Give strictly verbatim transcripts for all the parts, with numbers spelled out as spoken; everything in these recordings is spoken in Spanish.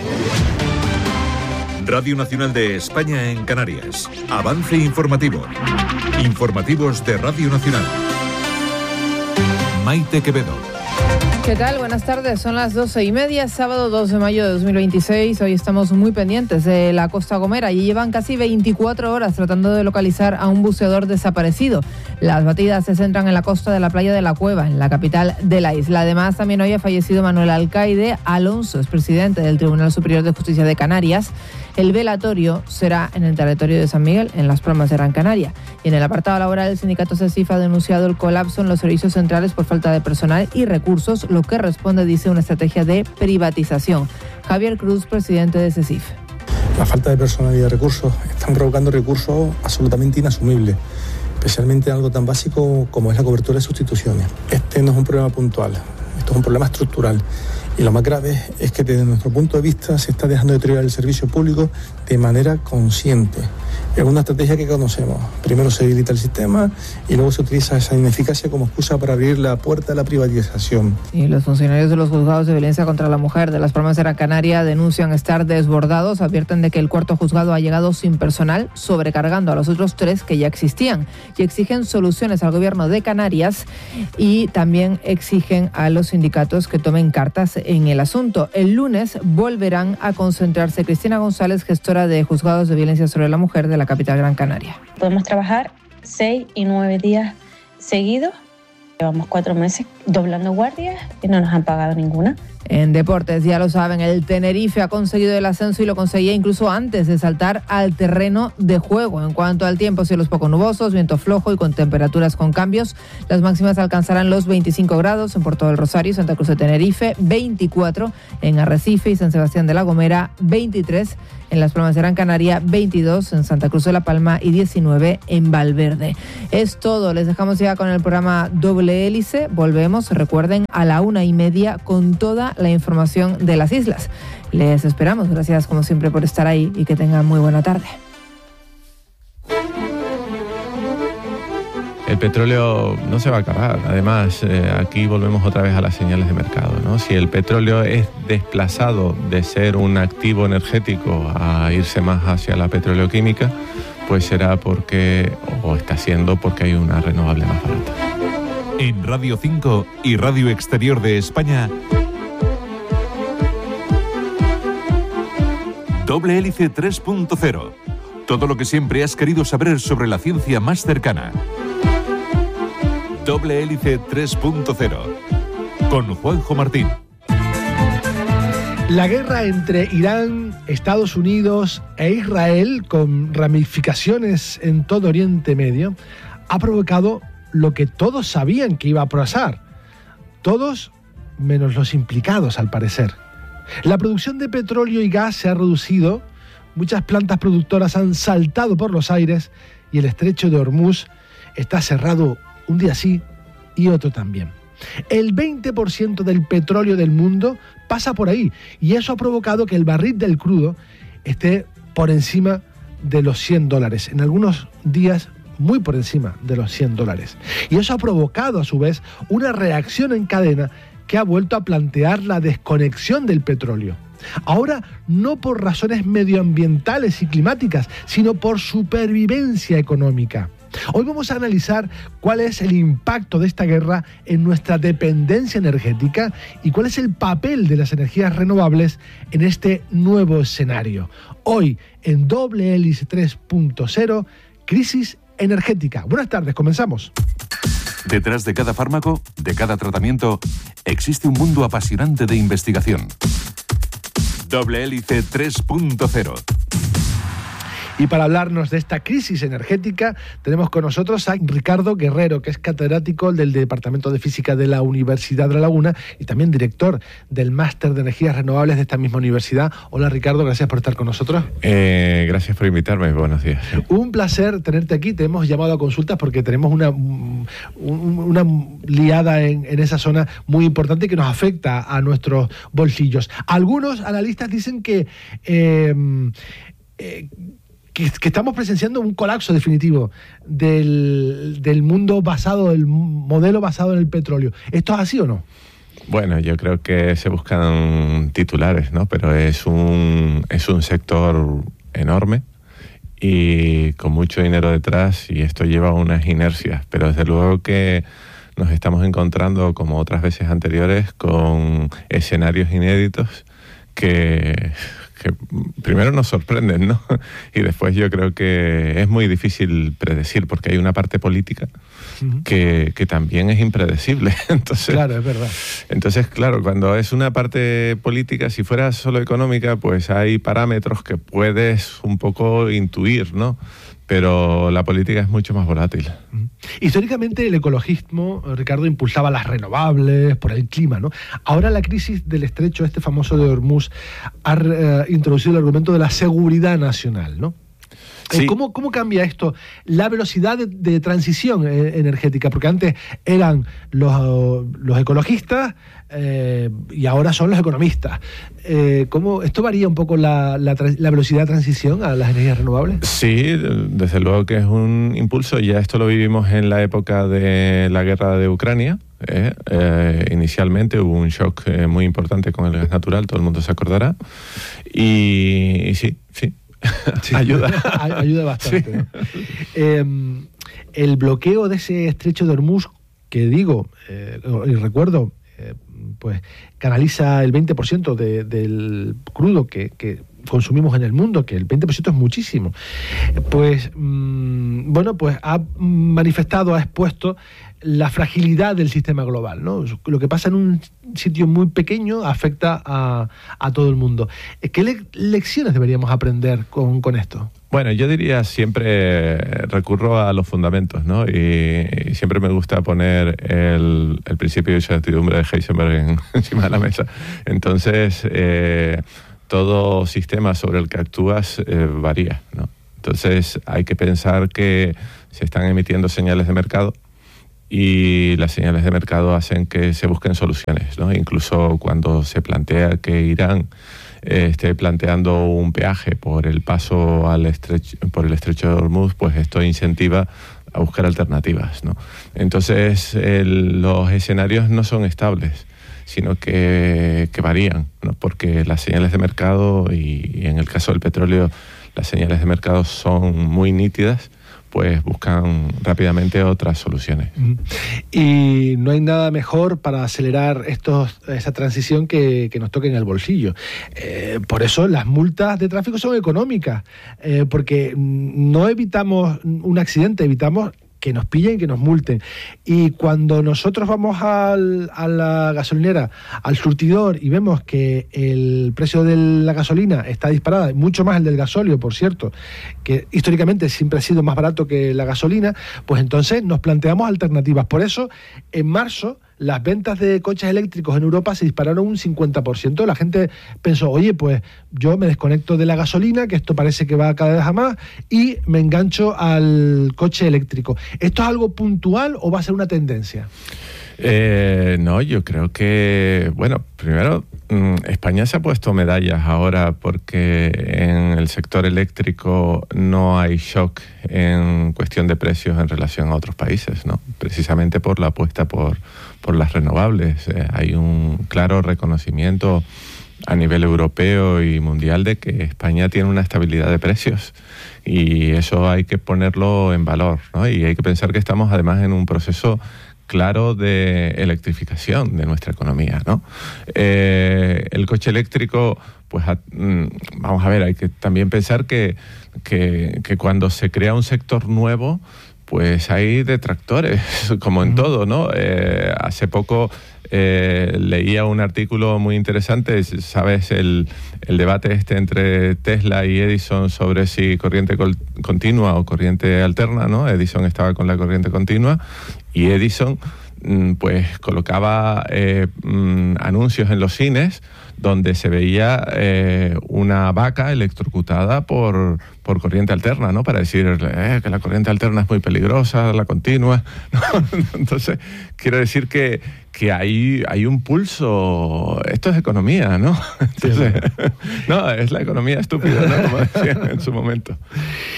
Radio Nacional de España en Canarias. Avance informativo. Informativos de Radio Nacional. Maite Quevedo. ¿Qué tal? Buenas tardes. Son las doce y media, sábado dos de mayo de dos mil veintiséis. Hoy estamos muy pendientes de la Costa Gomera y llevan casi veinticuatro horas tratando de localizar a un buceador desaparecido. Las batidas se centran en la costa de la playa de La Cueva, en la capital de la isla. Además, también hoy ha fallecido Manuel Alcaide Alonso, es presidente del Tribunal Superior de Justicia de Canarias. El velatorio será en el territorio de San Miguel, en Las Palmas de Gran Canaria. Y en el apartado laboral, el sindicato CESIF ha denunciado el colapso en los servicios centrales por falta de personal y recursos, lo que responde, dice, una estrategia de privatización. Javier Cruz, presidente de CESIF. La falta de personal y de recursos están provocando recursos absolutamente inasumibles, especialmente en algo tan básico como es la cobertura de sustituciones. Este no es un problema puntual, esto es un problema estructural. Y lo más grave es que desde nuestro punto de vista se está dejando de deteriorar el servicio público de manera consciente. Es una estrategia que conocemos. Primero se debilita el sistema y luego se utiliza esa ineficacia como excusa para abrir la puerta a la privatización. Y los funcionarios de los juzgados de violencia contra la mujer de Las Palmas de Gran Canaria denuncian estar desbordados. Advierten de que el cuarto juzgado ha llegado sin personal, sobrecargando a los otros tres que ya existían. Y exigen soluciones al gobierno de Canarias y también exigen a los sindicatos que tomen cartas en el asunto. El lunes volverán a concentrarse. Cristina González, gestora de juzgados de violencia sobre la mujer de la capital Gran Canaria. Podemos trabajar seis y nueve días seguidos. Llevamos cuatro meses doblando guardias y no nos han pagado ninguna. En deportes, ya lo saben, el Tenerife ha conseguido el ascenso y lo conseguía incluso antes de saltar al terreno de juego. En cuanto al tiempo, cielos poco nubosos, viento flojo y con temperaturas con cambios. Las máximas alcanzarán los veinticinco grados en Puerto del Rosario, Santa Cruz de Tenerife, veinticuatro en Arrecife y San Sebastián de la Gomera, veintitrés en Las Palmas de Gran Canaria, veintidós en Santa Cruz de la Palma y diecinueve en Valverde. Es todo, les dejamos ya con el programa Doble Hélice. Volvemos, recuerden, a la una y media con toda la información de las islas. Les esperamos. Gracias como siempre por estar ahí y que tengan muy buena tarde. El petróleo no se va a acabar. Además, eh, aquí volvemos otra vez a las señales de mercado, ¿no? Si el petróleo es desplazado de ser un activo energético a irse más hacia la petroleoquímica, pues será porque, o está siendo porque hay una renovable más barata. En Radio cinco y Radio Exterior de España, Doble Hélice tres punto cero. Todo lo que siempre has querido saber sobre la ciencia más cercana. Doble Hélice tres punto cero. Con Juanjo Martín. La guerra entre Irán, Estados Unidos e Israel, con ramificaciones en todo Oriente Medio, ha provocado lo que todos sabían que iba a pasar. Todos menos los implicados, al parecer. La producción de petróleo y gas se ha reducido, muchas plantas productoras han saltado por los aires y el estrecho de Hormuz está cerrado un día sí y otro también. El veinte por ciento del petróleo del mundo pasa por ahí y eso ha provocado que el barril del crudo esté por encima de los cien dólares, en algunos días muy por encima de los cien dólares. Y eso ha provocado a su vez una reacción en cadena que ha vuelto a plantear la desconexión del petróleo. Ahora no por razones medioambientales y climáticas, sino por supervivencia económica. Hoy vamos a analizar cuál es el impacto de esta guerra en nuestra dependencia energética y cuál es el papel de las energías renovables en este nuevo escenario. Hoy, en Doble Hélice tres punto cero, crisis energética. Buenas tardes, comenzamos. Detrás de cada fármaco, de cada tratamiento, existe un mundo apasionante de investigación. Doble Hélice tres punto cero. Y para hablarnos de esta crisis energética, tenemos con nosotros a Ricardo Guerrero, que es catedrático del Departamento de Física de la Universidad de La Laguna y también director del Máster de Energías Renovables de esta misma universidad. Hola Ricardo, gracias por estar con nosotros. Eh, gracias por invitarme, buenos días. Un placer tenerte aquí, te hemos llamado a consultas porque tenemos una, una liada en, en esa zona muy importante que nos afecta a nuestros bolsillos. Algunos analistas dicen que... Eh, eh, Que, que estamos presenciando un colapso definitivo del, del mundo basado, del modelo basado en el petróleo. ¿Esto es así o no? Bueno, yo creo que se buscan titulares, ¿no? Pero es un, es un sector enorme y con mucho dinero detrás, y esto lleva unas inercias, pero desde luego que nos estamos encontrando, como otras veces anteriores, con escenarios inéditos que, que primero nos sorprenden, ¿no? Y después yo creo que es muy difícil predecir, porque hay una parte política uh-huh. que, que también es impredecible. Entonces, claro, es verdad. Entonces, claro, cuando es una parte política, si fuera solo económica, pues hay parámetros que puedes un poco intuir, ¿no? Pero la política es mucho más volátil. Históricamente el ecologismo, Ricardo, impulsaba las renovables por el clima, ¿no? Ahora la crisis del estrecho, este famoso de Hormuz, ha uh, introducido el argumento de la seguridad nacional, ¿no? Sí. ¿Cómo, ¿Cómo cambia esto? La velocidad de, de transición eh, energética, porque antes eran los, los ecologistas eh, y ahora son los economistas. Eh, ¿cómo, ¿Esto varía un poco la, la, la velocidad de transición a las energías renovables? Sí, desde luego que es un impulso. Ya esto lo vivimos en la época de la guerra de Ucrania. Eh, eh, inicialmente hubo un shock eh, muy importante con el gas natural, todo el mundo se acordará. Y, y sí, sí. Sí. ayuda ayuda bastante, sí. ¿no? eh, el bloqueo de ese estrecho de Hormuz, que digo eh, y recuerdo eh, pues canaliza el veinte por ciento de, del crudo que, que consumimos en el mundo, que el veinte por ciento es muchísimo, pues mmm, bueno, pues ha manifestado, ha expuesto la fragilidad del sistema global, ¿no? Lo que pasa en un sitio muy pequeño afecta a, a todo el mundo. ¿Qué le lecciones deberíamos aprender con, con esto? Bueno, yo diría siempre recurro a los fundamentos, ¿no? Y, y siempre me gusta poner el, el principio de incertidumbre de Heisenberg en, encima de la mesa. Entonces, eh, todo sistema sobre el que actúas eh, varía, ¿no? Entonces, hay que pensar que se están emitiendo señales de mercado, y las señales de mercado hacen que se busquen soluciones, ¿no? Incluso cuando se plantea que Irán eh, esté planteando un peaje por el paso al estrecho, por el estrecho de Hormuz, pues esto incentiva a buscar alternativas, ¿no? Entonces, el, los escenarios no son estables, sino que, que varían, ¿no? Porque las señales de mercado, y, y en el caso del petróleo, las señales de mercado son muy nítidas, pues buscan rápidamente otras soluciones. Y no hay nada mejor para acelerar estos, esa transición que, que nos toque en el bolsillo. Eh, por eso las multas de tráfico son económicas, eh, porque no evitamos un accidente, evitamos que nos pillen, que nos multen. Y cuando nosotros vamos al, a la gasolinera, al surtidor, y vemos que el precio de la gasolina está disparada, mucho más el del gasóleo, por cierto, que históricamente siempre ha sido más barato que la gasolina, pues entonces nos planteamos alternativas. Por eso, en marzo, las ventas de coches eléctricos en Europa se dispararon un cincuenta por ciento. La gente pensó, oye, pues yo me desconecto de la gasolina, que esto parece que va cada vez a más, y me engancho al coche eléctrico. ¿Esto es algo puntual o va a ser una tendencia? Eh, no, yo creo que, bueno, primero, España se ha puesto medallas ahora porque en el sector eléctrico no hay shock en cuestión de precios en relación a otros países, ¿no? Precisamente por la apuesta por, por las renovables. Eh, hay un claro reconocimiento a nivel europeo y mundial de que España tiene una estabilidad de precios, y eso hay que ponerlo en valor, ¿no? Y hay que pensar que estamos además en un proceso claro de electrificación de nuestra economía, ¿no? Eh, el coche eléctrico, pues a, vamos a ver, hay que también pensar que, que, que cuando se crea un sector nuevo, pues hay detractores, como en todo, ¿no? Eh, hace poco eh, leía un artículo muy interesante, ¿sabes? El, el debate este entre Tesla y Edison sobre si corriente col- continua o corriente alterna, ¿no? Edison estaba con la corriente continua, y Edison pues colocaba eh, anuncios en los cines donde se veía eh, una vaca electrocutada por, por corriente alterna, ¿no? Para decir eh, que la corriente alterna es muy peligrosa, la continua, ¿no? Entonces, quiero decir que, que hay, hay un pulso. Esto es economía, ¿no? Entonces, sí, no, es la economía estúpida, ¿no? Como decían en su momento.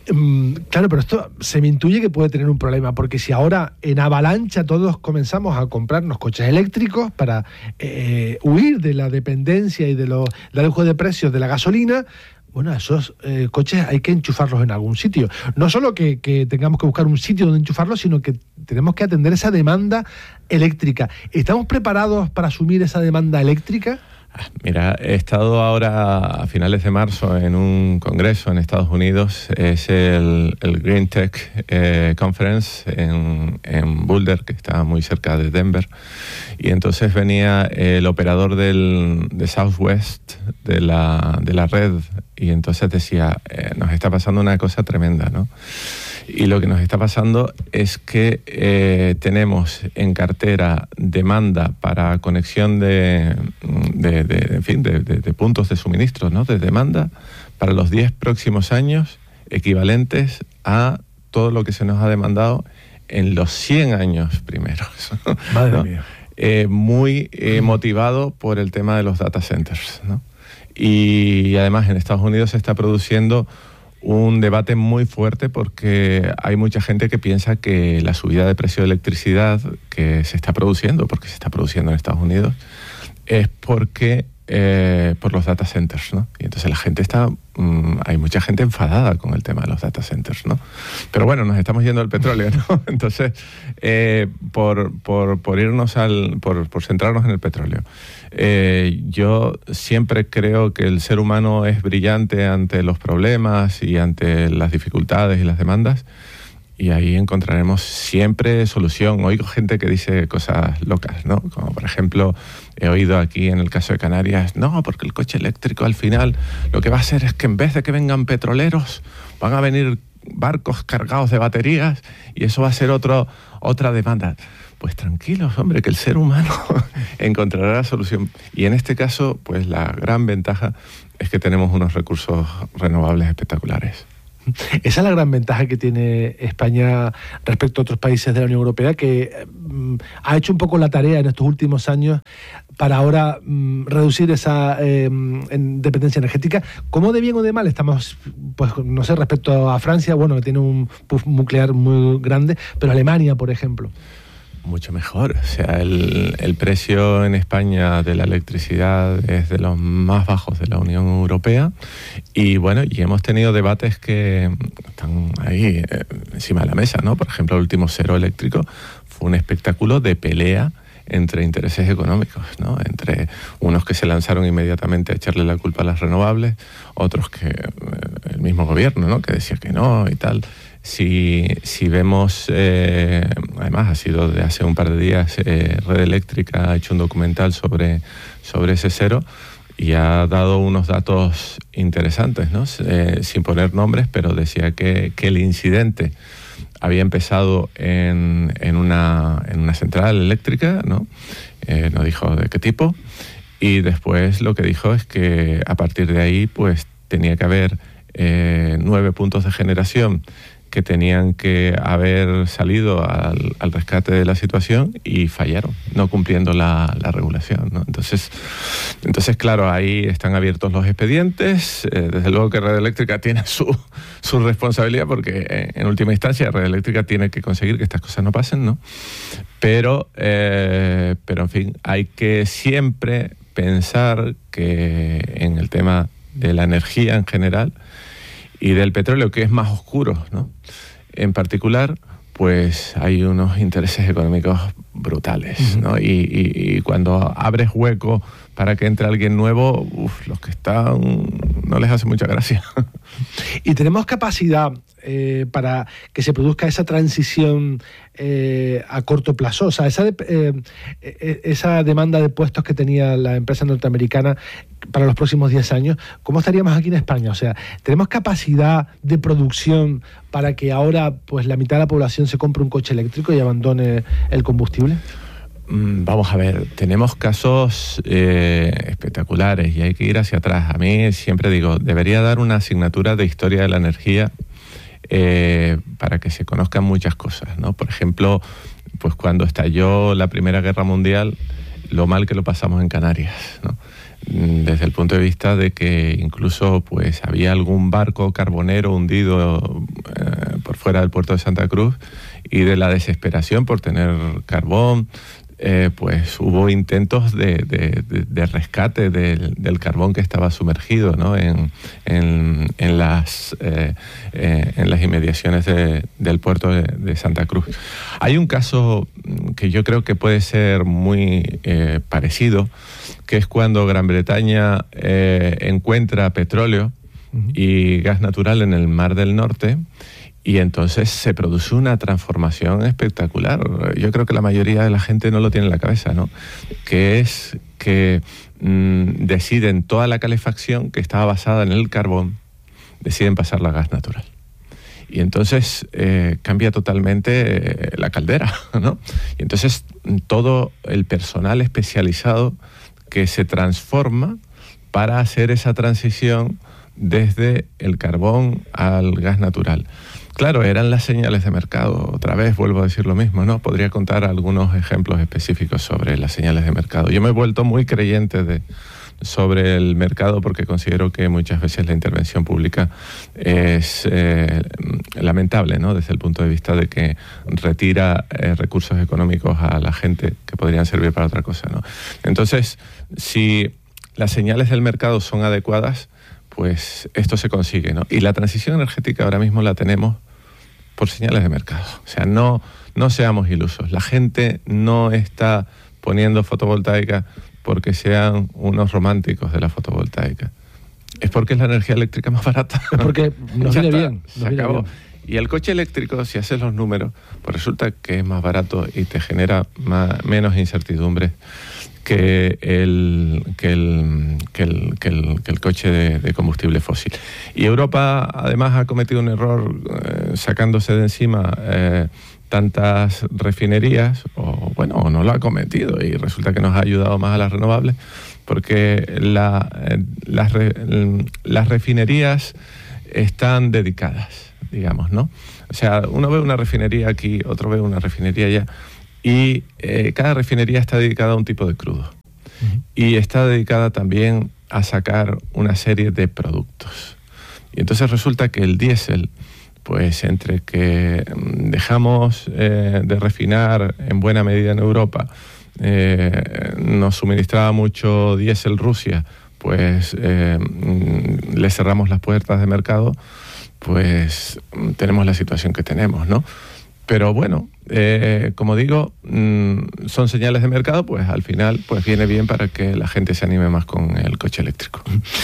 Claro, pero esto se me intuye que puede tener un problema, porque si ahora en avalancha todos comenzamos a comprarnos coches eléctricos para eh, huir de la dependencia y de los del lujo de precios de la gasolina, bueno, esos eh, coches hay que enchufarlos en algún sitio. No solo que, que tengamos que buscar un sitio donde enchufarlos, sino que tenemos que atender esa demanda eléctrica. ¿Estamos preparados para asumir esa demanda eléctrica? Mira, he estado ahora a finales de marzo en un congreso en Estados Unidos, es el, el Green Tech eh, Conference en, en Boulder, que está muy cerca de Denver, y entonces venía el operador del, de Southwest de la, de la red, y entonces decía, eh, nos está pasando una cosa tremenda, ¿no? Y lo que nos está pasando es que eh, tenemos en cartera demanda para conexión de, de, de en fin, de, de, de puntos de suministro, ¿no? De demanda para los diez próximos años equivalentes a todo lo que se nos ha demandado en los cien años primeros. Madre ¿no? mía. Eh, muy eh, motivado por el tema de los data centers, ¿no? Y además en Estados Unidos se está produciendo un debate muy fuerte porque hay mucha gente que piensa que la subida de precio de electricidad que se está produciendo, porque se está produciendo en Estados Unidos, es porque eh, por los data centers, ¿no? Y entonces la gente está, mmm, hay mucha gente enfadada con el tema de los data centers, ¿no? Pero bueno, nos estamos yendo al petróleo, ¿no? Entonces, eh, por, por, por irnos al, por, por centrarnos en el petróleo. Eh, yo siempre creo que el ser humano es brillante ante los problemas y ante las dificultades y las demandas, y ahí encontraremos siempre solución. Oigo gente que dice cosas locas, ¿no? Como por ejemplo, he oído aquí en el caso de Canarias, no, porque el coche eléctrico al final lo que va a hacer es que en vez de que vengan petroleros, van a venir barcos cargados de baterías y eso va a ser otro, otra demanda. Pues tranquilos, hombre, que el ser humano encontrará la solución. Y en este caso, pues la gran ventaja es que tenemos unos recursos renovables espectaculares. Esa es la gran ventaja que tiene España respecto a otros países de la Unión Europea, que mm, ha hecho un poco la tarea en estos últimos años para ahora mm, reducir esa eh, en dependencia energética. ¿Cómo de bien o de mal estamos, pues no sé, respecto a Francia, bueno, que tiene un puff nuclear muy grande, pero Alemania, por ejemplo? Mucho mejor. O sea, el, el precio en España de la electricidad es de los más bajos de la Unión Europea y bueno, y hemos tenido debates que están ahí eh, encima de la mesa, ¿no? Por ejemplo, el último cero eléctrico fue un espectáculo de pelea entre intereses económicos, ¿no? Entre unos que se lanzaron inmediatamente a echarle la culpa a las renovables, otros que eh, el mismo gobierno, ¿no? Que decía que no y tal. Si, si vemos, eh, además ha sido de hace un par de días, eh, Red Eléctrica ha hecho un documental sobre, sobre ese cero y ha dado unos datos interesantes, ¿no? Eh, sin poner nombres, pero decía que, que el incidente había empezado en, en, una, en una central eléctrica, ¿no? Eh, no dijo de qué tipo, y después lo que dijo es que a partir de ahí pues tenía que haber eh, nueve puntos de generación que tenían que haber salido al, al rescate de la situación y fallaron, no cumpliendo la, la regulación, ¿no? Entonces, entonces, claro, ahí están abiertos los expedientes. Eh, desde luego que Red Eléctrica tiene su, su responsabilidad porque eh, en última instancia Red Eléctrica tiene que conseguir que estas cosas no pasen, ¿no? Pero, eh, pero en fin, hay que siempre pensar que en el tema de la energía en general y del petróleo, que es más oscuro, ¿no? En particular, pues hay unos intereses económicos brutales, ¿no? Y, y, y cuando abres hueco para que entre alguien nuevo, uf, los que están no les hace mucha gracia. Y tenemos capacidad eh, para que se produzca esa transición eh, a corto plazo, o sea, esa, de, eh, esa demanda de puestos que tenía la empresa norteamericana para los próximos diez años, ¿cómo estaríamos aquí en España? O sea, ¿tenemos capacidad de producción para que ahora pues la mitad de la población se compre un coche eléctrico y abandone el combustible? Vamos a ver, tenemos casos eh, espectaculares y hay que ir hacia atrás. A mí siempre digo, debería dar una asignatura de historia de la energía eh, para que se conozcan muchas cosas, ¿no? Por ejemplo, pues cuando estalló la Primera Guerra Mundial, lo mal que lo pasamos en Canarias, ¿no? desde el punto de vista de que incluso pues había algún barco carbonero hundido eh, por fuera del puerto de Santa Cruz, y de la desesperación por tener carbón, eh, pues hubo intentos de, de, de, de rescate del, del carbón que estaba sumergido, ¿no? en, en, en, las, eh, eh, en las inmediaciones de, del puerto de, de Santa Cruz. Hay un caso que yo creo que puede ser muy eh, parecido, que es cuando Gran Bretaña eh, encuentra petróleo uh-huh. y gas natural en el Mar del Norte, y entonces se produce una transformación espectacular. Yo creo que la mayoría de la gente no lo tiene en la cabeza, ¿no? Que es que mmm, deciden toda la calefacción que estaba basada en el carbón, deciden pasarla a gas natural. Y entonces eh, cambia totalmente eh, la caldera, ¿no? Y entonces todo el personal especializado que se transforma para hacer esa transición desde el carbón al gas natural. Claro, eran las señales de mercado. Otra vez vuelvo a decir lo mismo, ¿no? Podría contar algunos ejemplos específicos sobre las señales de mercado. Yo me he vuelto muy creyente de, sobre el mercado, porque considero que muchas veces la intervención pública es eh, lamentable, ¿no? Desde el punto de vista de que retira eh, recursos económicos a la gente que podrían servir para otra cosa, ¿no? Entonces, si las señales del mercado son adecuadas, pues esto se consigue, ¿no? Y la transición energética ahora mismo la tenemos por señales de mercado. O sea, no, no seamos ilusos. La gente no está poniendo fotovoltaica porque sean unos románticos de la fotovoltaica. Es porque es la energía eléctrica más barata. Es porque nos viene está, bien. Se acabó. Bien. Y el coche eléctrico, si haces los números, pues resulta que es más barato y te genera más, menos incertidumbre que el, que el, que el, que el, que el coche de, de combustible fósil. Y Europa, además, ha cometido un error eh, sacándose de encima eh, tantas refinerías, o bueno, o no lo ha cometido, y resulta que nos ha ayudado más a las renovables, porque la, eh, las, re, las refinerías están dedicadas, digamos, ¿no? O sea, uno ve una refinería aquí, otro ve una refinería allá, y eh, cada refinería está dedicada a un tipo de crudo. Uh-huh. Y está dedicada también a sacar una serie de productos. Y entonces resulta que el diésel, pues entre que dejamos eh, de refinar en buena medida en Europa, eh, nos suministraba mucho diésel Rusia, pues eh, le cerramos las puertas de mercado, pues tenemos la situación que tenemos, ¿no? Pero bueno, eh, como digo, mmm, son señales de mercado, pues al final pues viene bien para que la gente se anime más con el coche eléctrico.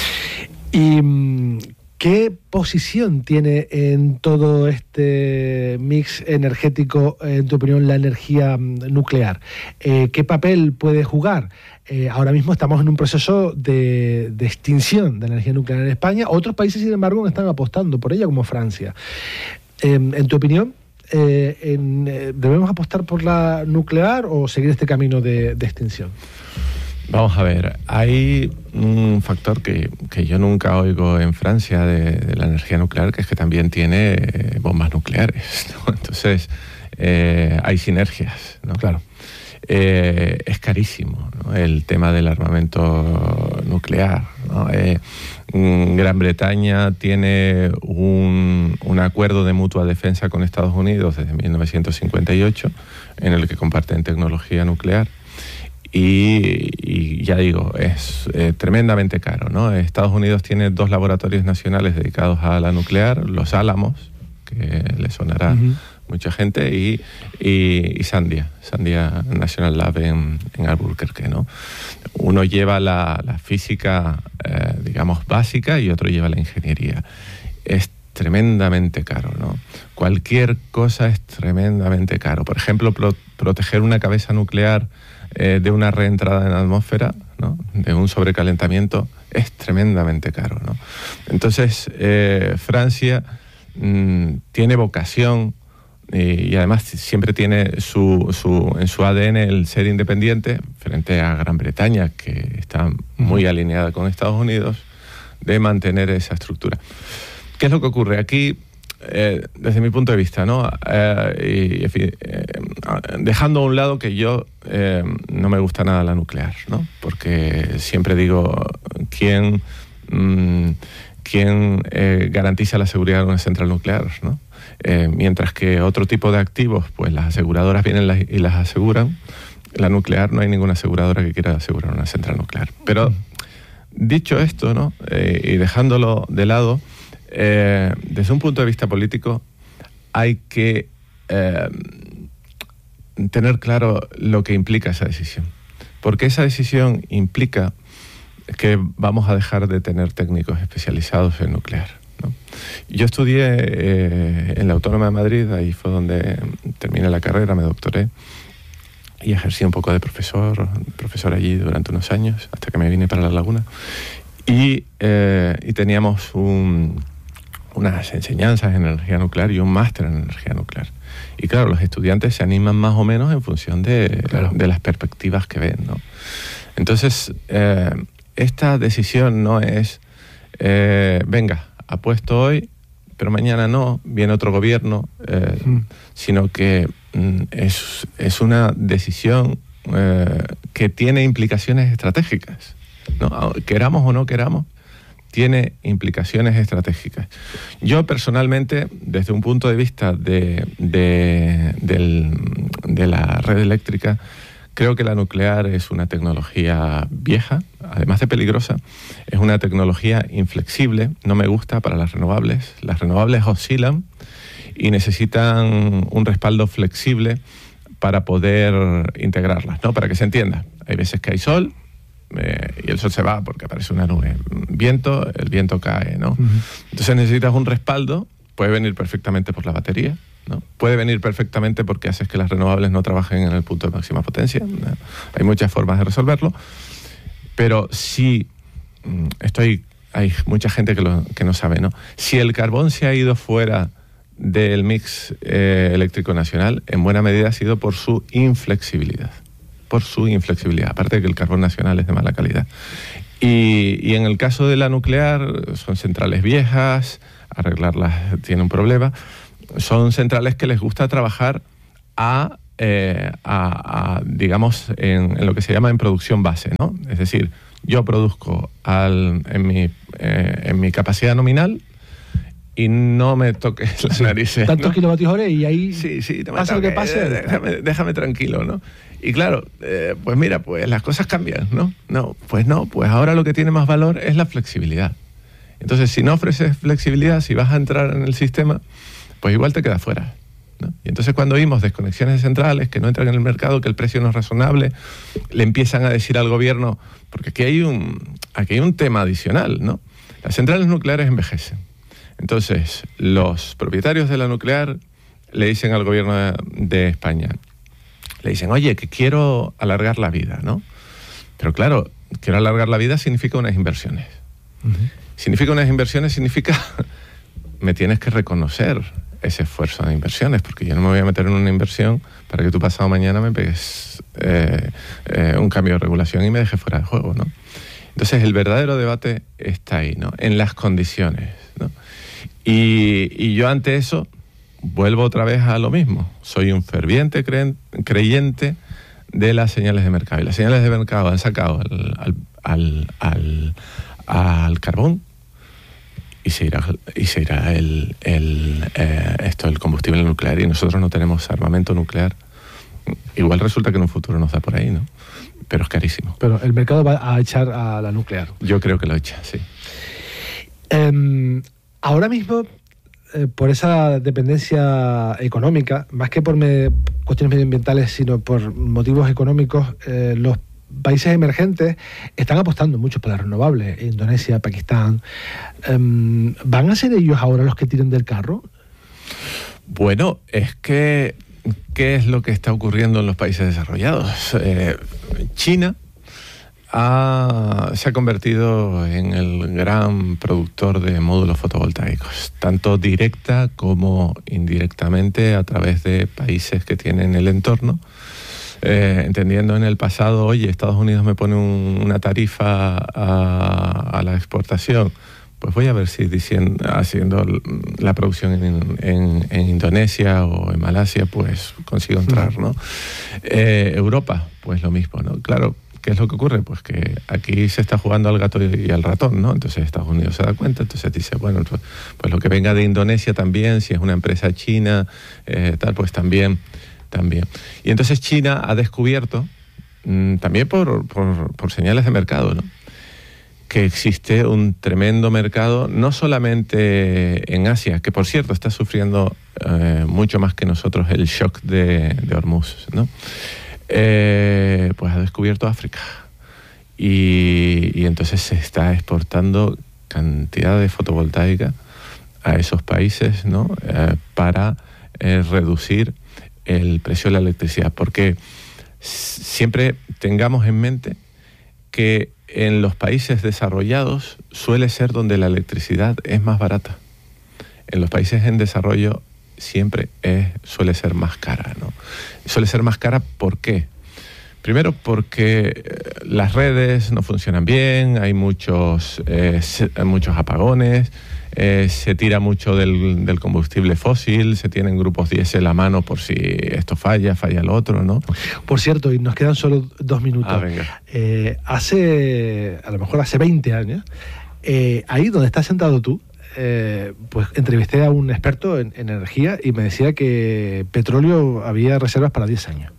¿Y qué posición tiene en todo este mix energético, en tu opinión, la energía nuclear? Eh, ¿Qué papel puede jugar? Eh, ahora mismo estamos en un proceso de, de extinción de la energía nuclear en España. Otros países, sin embargo, están apostando por ella, como Francia. Eh, en tu opinión, Eh, en, eh, ¿debemos apostar por la nuclear o seguir este camino de, de extinción? Vamos a ver, hay un factor que, que yo nunca oigo en Francia de, de la energía nuclear, que es que también tiene eh, bombas nucleares, ¿no? Entonces, eh, hay sinergias, ¿no? Claro. Eh, es carísimo, ¿no? El tema del armamento nuclear, ¿no? Eh, Gran Bretaña tiene un, un acuerdo de mutua defensa con Estados Unidos desde mil novecientos cincuenta y ocho, en el que comparten tecnología nuclear. Y, y ya digo, es eh, tremendamente caro, ¿no? Estados Unidos tiene dos laboratorios nacionales dedicados a la nuclear, Los Álamos, que le sonará uh-huh. mucha gente, y, y, y Sandia, Sandia National Lab en, en Albuquerque, ¿no? Uno lleva la, la física, eh, digamos, básica, y otro lleva la ingeniería. Es tremendamente caro, ¿no? Cualquier cosa es tremendamente caro. Por ejemplo, pro, proteger una cabeza nuclear eh, de una reentrada en la atmósfera, ¿no? De un sobrecalentamiento, es tremendamente caro, ¿no? Entonces, eh, Francia mmm, tiene vocación, y además siempre tiene su, su, en su A D N el ser independiente frente a Gran Bretaña, que está muy alineada con Estados Unidos, de mantener esa estructura. ¿Qué es lo que ocurre? Aquí eh, desde mi punto de vista, ¿no? Eh, y, en fin, eh, dejando a un lado que yo eh, no me gusta nada la nuclear, ¿no? Porque siempre digo, ¿quién, mmm, quién eh, garantiza la seguridad de una central nuclear, ¿no? Eh, mientras que otro tipo de activos, pues las aseguradoras vienen las, y las aseguran. La nuclear, no hay ninguna aseguradora que quiera asegurar una central nuclear. Pero dicho esto, ¿no? Eh, y dejándolo de lado, eh, desde un punto de vista político hay que eh, tener claro lo que implica esa decisión. Porque esa decisión implica que vamos a dejar de tener técnicos especializados en nuclear, ¿no? Yo estudié eh, en la Autónoma de Madrid, ahí fue donde terminé la carrera, me doctoré, y ejercí un poco de profesor, profesor allí durante unos años, hasta que me vine para La Laguna. Y, eh, y teníamos un, unas enseñanzas en energía nuclear y un máster en energía nuclear. Y claro, los estudiantes se animan más o menos en función de, claro. de las perspectivas que ven, ¿no? Entonces, eh, esta decisión no es, eh, venga, apuesto hoy, pero mañana no, viene otro gobierno, eh, mm. sino que mm, es, es una decisión eh, que tiene implicaciones estratégicas, ¿no? Queramos o no queramos, tiene implicaciones estratégicas. Yo personalmente, desde un punto de vista de, de, del, de la red eléctrica, creo que la nuclear es una tecnología vieja, además de peligrosa. Es una tecnología inflexible, no me gusta para las renovables. Las renovables oscilan y necesitan un respaldo flexible para poder integrarlas, ¿no? Para que se entienda. Hay veces que hay sol eh, y el sol se va porque aparece una nube. Viento, el viento cae, ¿no? Uh-huh. Entonces necesitas un respaldo, puede venir perfectamente por la batería, ¿no? Puede venir perfectamente porque haces que las renovables no trabajen en el punto de máxima potencia, ¿no? Hay muchas formas de resolverlo, pero si estoy, hay mucha gente que, lo, que no sabe, ¿no? Si el carbón se ha ido fuera del mix eh, eléctrico nacional, en buena medida ha sido por su inflexibilidad, por su inflexibilidad, aparte de que el carbón nacional es de mala calidad. Y, y en el caso de la nuclear, son centrales viejas, arreglarlas tiene un problema. Son centrales que les gusta trabajar a, eh, a, a digamos, en, en lo que se llama en producción base, ¿no? Es decir, yo produzco al, en, mi, eh, en mi capacidad nominal y no me toques las sí, narices, tantos ¿no? kilovatios hora y ahí sí, sí, pasa lo que pase. Déjame, déjame tranquilo, ¿no? Y claro, eh, pues mira, pues las cosas cambian, ¿no? No, pues no, pues ahora lo que tiene más valor es la flexibilidad. Entonces, si no ofreces flexibilidad, si vas a entrar en el sistema, pues igual te quedas fuera, ¿no? Y entonces cuando vimos desconexiones centrales que no entran en el mercado, que el precio no es razonable, le empiezan a decir al gobierno, porque aquí hay un, aquí hay un tema adicional, ¿no? Las centrales nucleares envejecen. Entonces, los propietarios de la nuclear le dicen al gobierno de, de España, le dicen, oye, que quiero alargar la vida, ¿no? Pero claro, quiero alargar la vida significa unas inversiones. Uh-huh. Significa unas inversiones, significa me tienes que reconocer ese esfuerzo de inversiones, porque yo no me voy a meter en una inversión para que tú pasado mañana me pegues eh, eh, un cambio de regulación y me dejes fuera de juego, ¿no? Entonces el verdadero debate está ahí, ¿no? En las condiciones, ¿no? Y, y yo ante eso vuelvo otra vez a lo mismo. Soy un ferviente creen, creyente de las señales de mercado. Y las señales de mercado han sacado al, al, al, al, al carbón y se irá, y se irá el, el, eh, esto, el combustible nuclear, y nosotros no tenemos armamento nuclear. Igual resulta que en un futuro nos da por ahí, ¿no? Pero es carísimo. Pero el mercado va a echar a la nuclear. Yo creo que lo echa, sí. Eh, ahora mismo, eh, por esa dependencia económica, más que por me, cuestiones medioambientales, sino por motivos económicos, eh, los países emergentes están apostando mucho por las renovables. Indonesia, Pakistán. Eh, ¿Van a ser ellos ahora los que tiren del carro? Bueno, es que ¿qué es lo que está ocurriendo en los países desarrollados? Eh, China ha, se ha convertido en el gran productor de módulos fotovoltaicos, tanto directa como indirectamente a través de países que tienen el entorno. Eh, entendiendo en el pasado, oye, Estados Unidos me pone un, una tarifa a, a la exportación pues voy a ver si diciendo, haciendo la producción en, en, en Indonesia o en Malasia, pues consigo entrar, ¿no? Eh, Europa, pues lo mismo, ¿no? Claro, ¿qué es lo que ocurre? Pues que aquí se está jugando al gato y al ratón, ¿no? Entonces Estados Unidos se da cuenta, entonces dice, bueno, pues, pues lo que venga de Indonesia también, si es una empresa china, eh, tal, pues también, también. Y entonces China ha descubierto, mmm, también por, por, por señales de mercado, ¿no?, que existe un tremendo mercado, no solamente en Asia, que por cierto está sufriendo eh, mucho más que nosotros el shock de, de Hormuz, ¿no? Eh, pues ha descubierto África. Y, y entonces se está exportando cantidad de fotovoltaica a esos países, ¿no? Eh, para eh, reducir el precio de la electricidad. Porque siempre tengamos en mente que en los países desarrollados suele ser donde la electricidad es más barata. En los países en desarrollo siempre es, suele ser más cara, ¿no? Suele ser más cara, ¿por qué? Primero porque las redes no funcionan bien, hay muchos, eh, muchos apagones, eh, se tira mucho del, del combustible fósil, se tienen grupos diésel a mano por si esto falla, falla lo otro, ¿no? Por cierto, y nos quedan solo dos minutos. Ah, venga. Eh, hace, a lo mejor hace veinte años, eh, ahí donde estás sentado tú, Eh, pues entrevisté a un experto en, en energía y me decía que petróleo había reservas para diez años.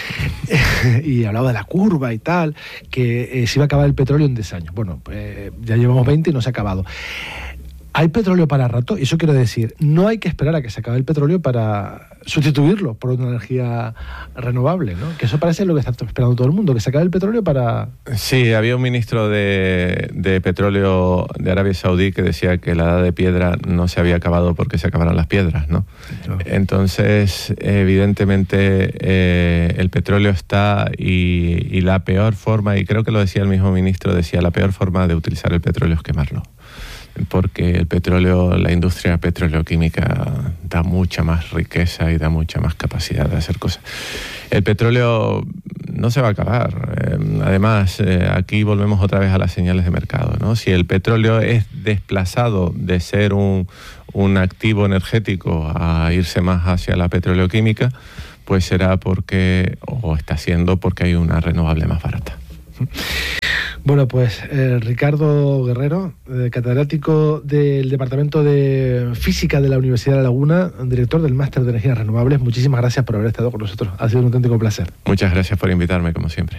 Y hablaba de la curva y tal, que eh, se iba a acabar el petróleo en diez años. Bueno, pues ya llevamos veinte y no se ha acabado. Hay petróleo para rato, y eso quiero decir, no hay que esperar a que se acabe el petróleo para sustituirlo por una energía renovable, ¿no? Que eso parece lo que está esperando todo el mundo, que se acabe el petróleo para... Sí, había un ministro de, de petróleo de Arabia Saudí que decía que la edad de piedra no se había acabado porque se acabaran las piedras, ¿no? No. Entonces, evidentemente, eh, el petróleo está y, y la peor forma, y creo que lo decía el mismo ministro, decía la peor forma de utilizar el petróleo es quemarlo. Porque el petróleo, la industria petroleoquímica da mucha más riqueza y da mucha más capacidad de hacer cosas. El petróleo no se va a acabar. Eh, además, eh, aquí volvemos otra vez a las señales de mercado, ¿no? Si el petróleo es desplazado de ser un, un activo energético a irse más hacia la petroleoquímica, pues será porque, o está siendo porque hay una renovable más barata. Bueno, pues eh, Ricardo Guerrero, eh, catedrático del Departamento de Física de la Universidad de La Laguna, director del Máster de Energías Renovables, muchísimas gracias por haber estado con nosotros. Ha sido un auténtico placer. Muchas gracias por invitarme, como siempre.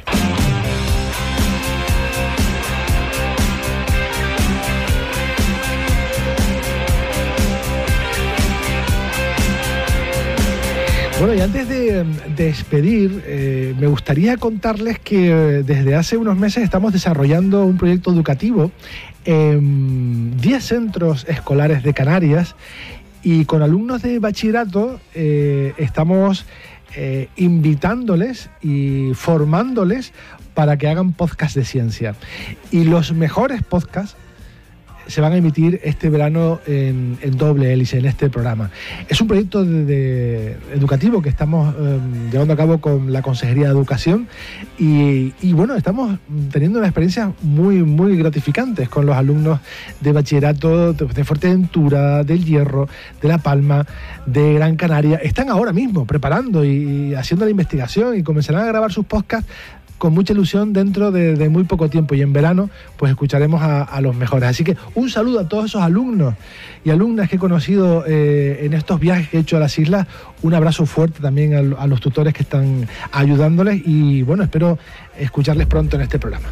Bueno, y antes de despedir, eh, me gustaría contarles que eh, desde hace unos meses estamos desarrollando un proyecto educativo en diez centros escolares de Canarias y con alumnos de bachillerato eh, estamos eh, invitándoles y formándoles para que hagan podcast de ciencia. Y los mejores podcasts se van a emitir este verano en, en Doble Hélice, en este programa. Es un proyecto de, de educativo que estamos eh, llevando a cabo con la Consejería de Educación y, y bueno, estamos teniendo unas experiencias muy, muy gratificantes con los alumnos de bachillerato de, de Fuerteventura, del Hierro, de La Palma, de Gran Canaria. Están ahora mismo preparando y, y haciendo la investigación y comenzarán a grabar sus podcasts con mucha ilusión dentro de, de muy poco tiempo, y en verano pues escucharemos a, a los mejores. Así que un saludo a todos esos alumnos y alumnas que he conocido eh, en estos viajes que he hecho a las islas. Un abrazo fuerte también a, a los tutores que están ayudándoles y bueno, espero escucharles pronto en este programa.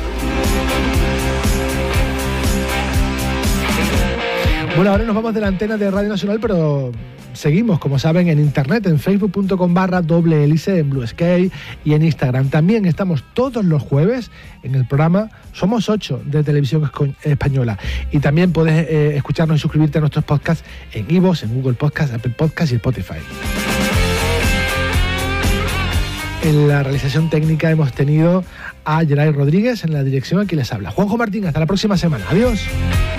Bueno, ahora nos vamos de la antena de Radio Nacional, pero seguimos, como saben, en internet, en facebook punto com barra doble hélice, en Blue Sky y en Instagram. También estamos todos los jueves en el programa Somos Ocho de Televisión Española. Y también puedes eh, escucharnos y suscribirte a nuestros podcasts en iVoox, en Google Podcast, Apple Podcast y Spotify. En la realización técnica hemos tenido a Geray Rodríguez, en la dirección aquí les habla Juanjo Martín. Hasta la próxima semana. Adiós.